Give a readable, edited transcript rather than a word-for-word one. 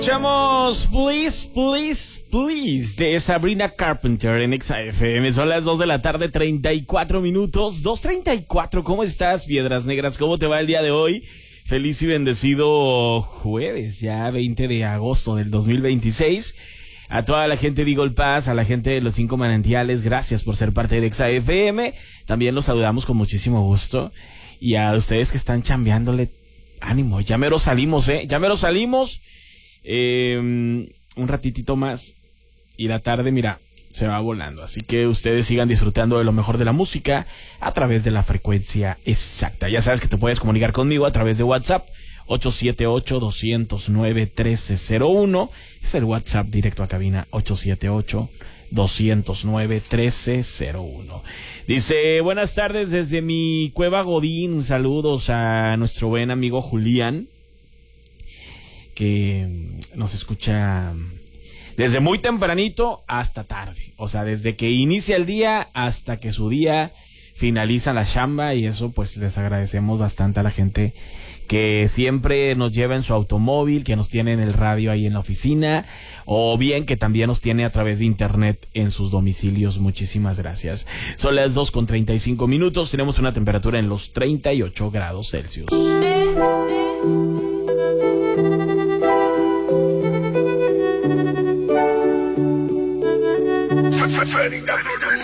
Escuchamos Please, Please, Please de Sabrina Carpenter en XFM. Son las 2 de la tarde, 34 minutos. 2:34. ¿Cómo estás, Piedras Negras? ¿Cómo te va el día de hoy? Feliz y bendecido jueves, ya 20 de agosto del 2026. A toda la gente de Eagle Pass, a la gente de los 5 manantiales, gracias por ser parte de XFM. También los saludamos con muchísimo gusto. Y a ustedes que están chambeándole, ánimo, ya mero salimos, ya mero salimos. Un ratitito más y la tarde, mira, se va volando. Así que ustedes sigan disfrutando de lo mejor de la música a través de la frecuencia exacta. Ya sabes que te puedes comunicar conmigo a través de WhatsApp 878-209-1301. Es el WhatsApp directo a cabina 878-209-1301. Dice, buenas tardes desde mi cueva Godín. Saludos a nuestro buen amigo Julián, que nos escucha desde muy tempranito hasta tarde. O sea, desde que inicia el día hasta que su día finaliza la chamba. Y eso pues les agradecemos bastante a la gente que siempre nos lleva en su automóvil, que nos tiene en el radio ahí en la oficina, o bien que también nos tiene a través de internet en sus domicilios. Muchísimas gracias. Son las 2:35 minutos. Tenemos una temperatura en los 38 grados Celsius.